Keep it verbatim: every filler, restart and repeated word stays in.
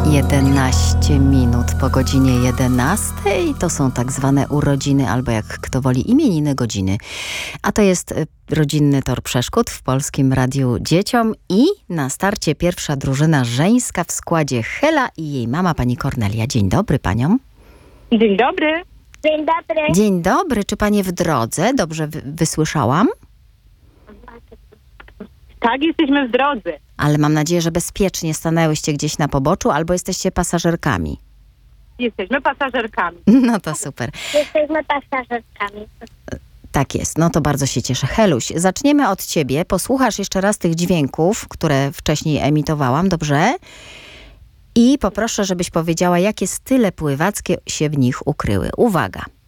jedenaście minut po godzinie jedenastej. To są tak zwane urodziny, albo jak kto woli, imieniny godziny. A to jest rodzinny tor przeszkód w Polskim Radiu Dzieciom i na starcie pierwsza drużyna żeńska w składzie Hela i jej mama, pani Kornelia. Dzień dobry paniom. Dzień dobry. Dzień dobry. Dzień dobry. Czy panie w drodze? Dobrze wy- wysłyszałam? Tak, jesteśmy w drodze. Ale mam nadzieję, że bezpiecznie stanęłyście gdzieś na poboczu albo jesteście pasażerkami. Jesteśmy pasażerkami. No to super. Jesteśmy pasażerkami. Tak jest, no to bardzo się cieszę. Heluś, zaczniemy od ciebie. Posłuchasz jeszcze raz tych dźwięków, które wcześniej emitowałam, dobrze? I poproszę, żebyś powiedziała, jakie style pływackie się w nich ukryły. Uwaga.